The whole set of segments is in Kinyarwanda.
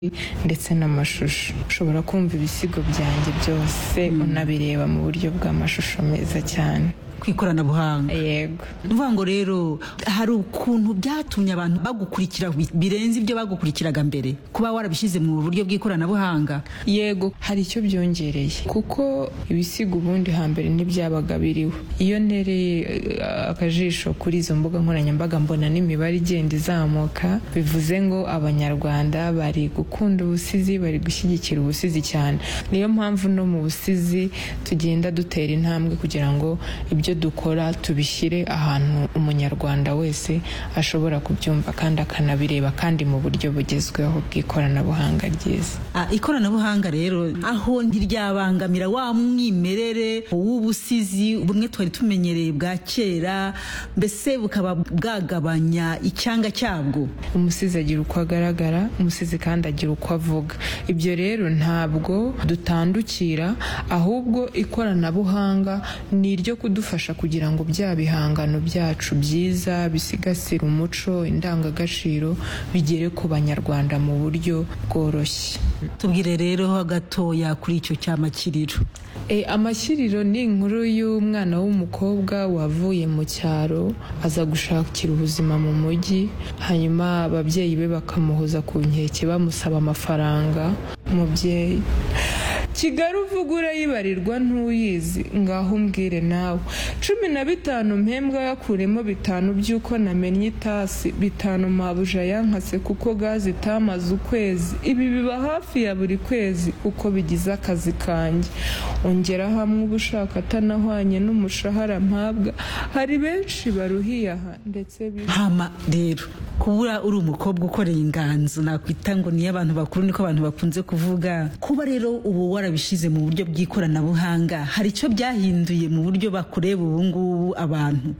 ndetse n'amashusho. Ushobora kumva ibisigo byanjye byose unabireba mu buryo bw'amashusho meza cyane ku ikoranabuhanga. Yego. Nuvuga ngo rero hari ukuntu byatumye abantu bagukurikira birenze ibyo bagukurikiraga mbere, kuba warabishyize mu buryo bw'ikoranabuhanga. Yego, hari icyo byongereye kuko ibisigo ubundi hambere ntibyabaga biriho. Iyo ntereye akajisho kuri izo mbuga nkoranyambaga mbona n'imibare igenda izamuka, bivuze ngo abanyarwanda bari gukunda ubusizi, bari gushyigikira ubusizi cyane. Niyo mpamvu no mu busizi tugenda dutera intambwe kugira ngo ibyo dukora tubishyire ahantu umunyarwanda wese ashobora kubyumva kandi akanabireba, kandi mu buryo bugezweho bw'ikoranabuhanga ryiza. Ikoranabuhanga rero aho ntiryabangamira wa mwimerere w'ubusizi bumwe twari tumenyereye bwa kera, mbese bukaba bwagabanya icyanga cyabwo. Umusizi agira uko agaragara, umusizi kandi agira uko avuga. Ibyo rero ntabwo dutandukira, ahubwo ikoranabuhanga ni iryo kudufasha kugira ngo bya bihangano byacu byiza bisigasira umuco, indangagaciro bigere ku banyarwanda mu buryo bworoshye. Tubwire rero gatoya kuri icyo cy'amakiriro. Amashyiriro ni inkuru y'umwana w'umukobwa wavuye mu cyaro aza gushakira ubuzima mu mujyi, hanyuma ababyeyi be bakamuhoza ku nkeke bamusaba amafaranga. Umubyeyi: Kigali uvuga urayibarirwa ntuyizi, ngaho umbwire nawe. 15 mpembwa yakuremo 5 by'uko namennye itasi, 5 mabuja yankase kuko gazi itamaze ukwezi. Ibi biba hafi ya buri kwezi uko bigize akazi kanjye. Ongera hamwe ubushaka atanahwanye n'umushahara mpabwa. Hari benshi baruhiye aha ndetse hama rero kubura uri umukobwa ukoreye inganzo nakwita ngo ni abantu bakuru, niko abantu bakunze kuvuga. Kuba rero ubu warabishize mu buryo bw'ikoranabuhanga, hari icyo byahinduye mu buryo bakureba ubu ngubu abantu?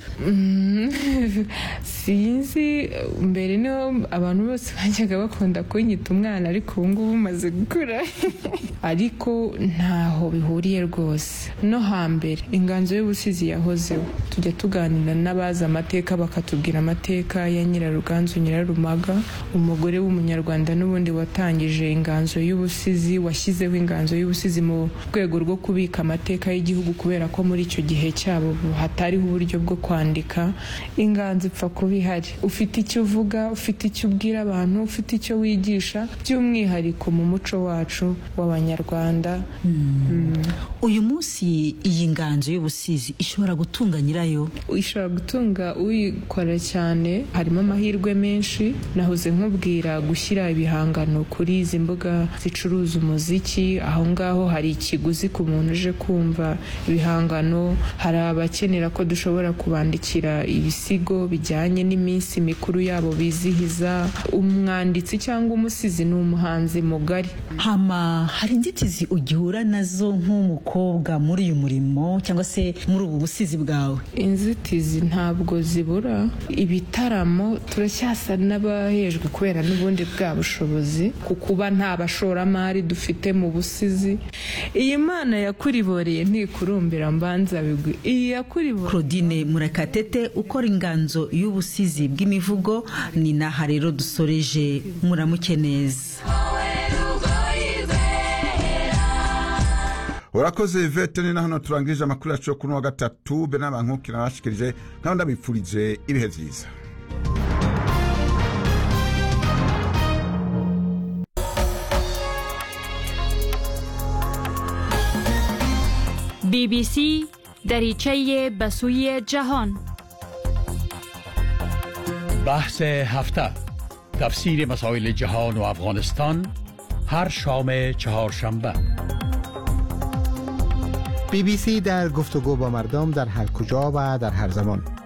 Sinzi, mbere no abantu bose bajyaga bakunda kunyita umwana, ariko ubu ngubu umaze gukura. Ariko ntaho bihuriye rwose. No hambere inganzo y'ubusizi yahozeho, tujya tuganira n'abazi amateka bakatubwira amateka ya Nyiraruganzu Nyirarumaga, umugore w'umunyarwanda n'ubundi watangije inganzo y'ubusizi, washyizeho inganzo y'ubusizi mu rwego rwo kubika amateka y'igihugu, kubera ko muri icyo gihe cyabo hatariho uburyo bwo kwandika. Inganzo ipfa kuba ihari, ufite icyo uvuga, ufite icyo ubwira abantu, ufite icyo wigisha, by'umwihariko mu muco wacu w'abanyarwanda. Uyu munsi iyi nganzo y'ubusizi ishobora gutunga nyirayo? Ishobora gutunga uyikora cyane, harimo amahirwe menshi. Nahoze nkubwira gushyira ibihangano kuri izi mbuga zicuruza umuziki, aho ngaho hari ikiguzi ku muntu uje kumva ibihangano. Hari abakenera ko dushobora kubandikira ibisigo bijyanye n'iminsi mikuru yabo bizihiza. Umwanditsi cyangwa umusizi ni umuhanzi mugari. Hari inzitizi ugihura nazo nk'umukobwa muri uyu murimo cyangwa se muri ubu busizi bwawe? Inzitizi ntabwo zibura. Ibitaramo turacyasa n'abahejwe kubera n'ubundi bwa bushobozi, kukuba nta bashoramari dufite mu busizi. Iyi Mana yakuriboreye ntikurumbira mbanza bigwi. Iyi yakuriboreye. Claudine Murekatete ukora inganzo y'ubusizi bw'imivugo, ni naha rero dusoreje. Muramuke neza. Urakoze Yvette, ni hano turangije amakuru yacu kuri wa gatatu. Benaba nkukira nabashikirije kandi ndabipfurije ibihe byiza. BBC دریچه بسوی جهان. بحث هفته، تفسیر مسائل جهان و افغانستان، هر شام چهارشنبه. BBC در گفتگو با مردم در هر کجا و در هر زمان.